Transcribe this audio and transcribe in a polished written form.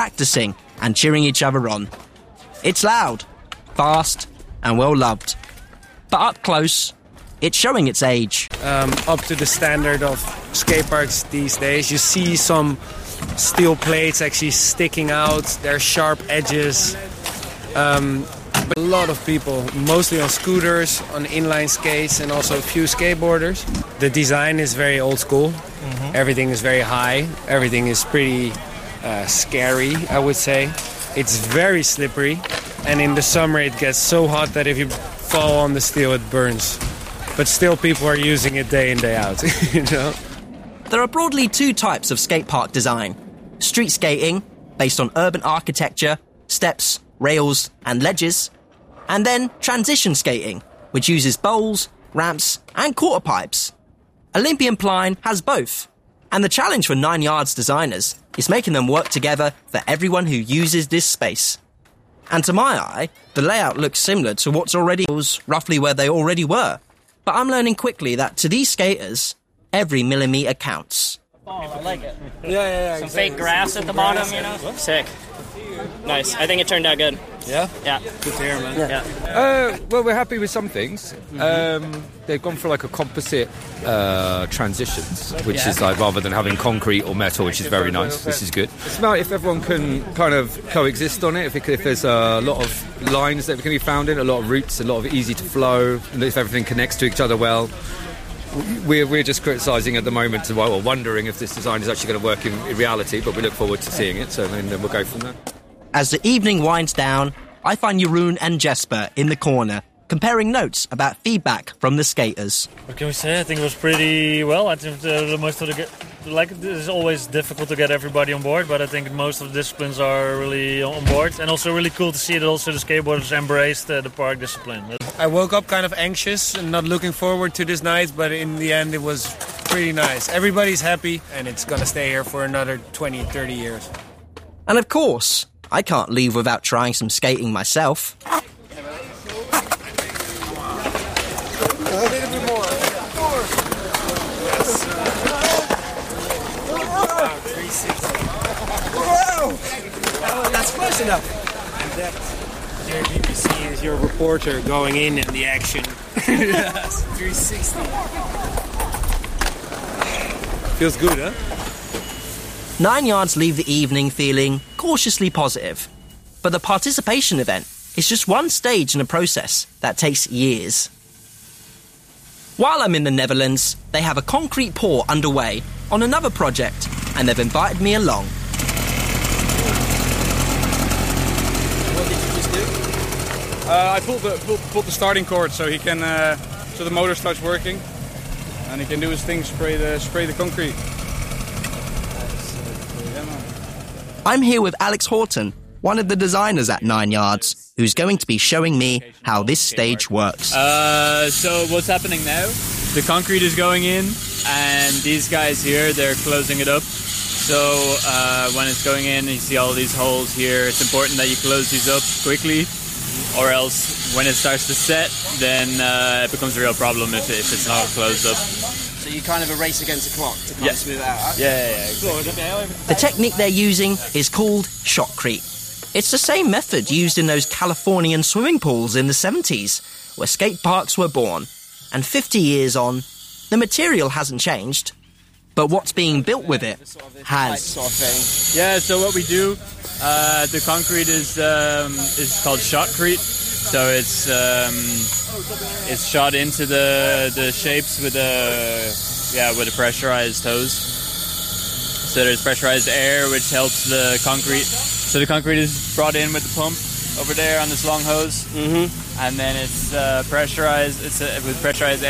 practicing and cheering each other on. It's loud, fast, and well loved. But up close, it's showing its age. Up to the standard of skate parks these days. You see some steel plates actually sticking out, their sharp edges. But a lot of people, mostly on scooters, on inline skates, and also a few skateboarders. The design is very old school. Mm-hmm. Everything is very high. Everything is pretty scary, I would say. It's very slippery. And in the summer it gets so hot that if you fall on the steel, it burns. But still people are using it day in, day out, you know? There are broadly two types of skate park design. Street skating, based on urban architecture, steps, rails and ledges. And then transition skating, which uses bowls, ramps and quarter pipes. Olympian Pline has both. And the challenge for 9 Yards designers is making them work together for everyone who uses this space. And to my eye, the layout looks similar to what's already roughly where they already were. But I'm learning quickly that to these skaters, every millimetre counts. Oh, I like it. Yeah. Some fake grass at the bottom, you know? Sick. Nice. I think it turned out good. Yeah? Yeah. Good to hear, man. Yeah. Well, we're happy with some things. They've gone for like a composite transitions, which is like rather than having concrete or metal, which is very nice. This is good. It's about if everyone can kind of coexist on it, if there's a lot of lines that can be found in, a lot of routes, a lot of easy to flow, and if everything connects to each other well. We're just criticising at the moment, or wondering if this design is actually going to work in reality, but we look forward to seeing it, so then we'll go from there. As the evening winds down, I find Jeroen and Jesper in the corner, comparing notes about feedback from the skaters. What can we say? I think it was pretty well. I think the most of it's always difficult to get everybody on board, but I think most of the disciplines are really on board. And also really cool to see that also the skateboarders embraced the park discipline. I woke up kind of anxious and not looking forward to this night, but in the end it was pretty nice. Everybody's happy and it's going to stay here for another 20, 30 years. And of course, I can't leave without trying some skating myself. That's close enough. And that here BBC is your reporter going in the action. Yes, 360. Feels good, huh? 9 Yards leave the evening feeling cautiously positive. But the participation event is just one stage in a process that takes years. While I'm in the Netherlands, they have a concrete pour underway on another project, and they've invited me along. What did you just do? I pulled the starting cord so he can, so the motor starts working, and he can do his thing, spray the concrete. I'm here with Alex Horton, one of the designers at 9 Yards, who's going to be showing me how this stage works. So what's happening now? The concrete is going in, and these guys here, they're closing it up. So when it's going in, you see all these holes here. It's important that you close these up quickly, or else when it starts to set, then it becomes a real problem if it's not closed up. So you kind of a race against the clock to kind of smooth it out? Yeah, exactly. The technique they're using is called shotcrete. It's the same method used in those Californian swimming pools in the 70s, where skate parks were born. And 50 years on, the material hasn't changed, but what's being built with it has. Sort of thing. Yeah, so what we do, the concrete is called shotcrete. So it's shot into the shapes with a pressurized hose. So there's pressurized air which helps the concrete. So the concrete is brought in with the pump over there on this long hose, and then it's pressurized. It's with pressurized air.